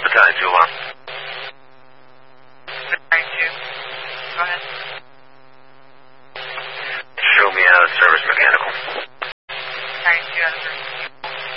Battalion 2 alarm. Battalion 2. Go ahead. Show me out of service mechanical. Battalion 2 out of service.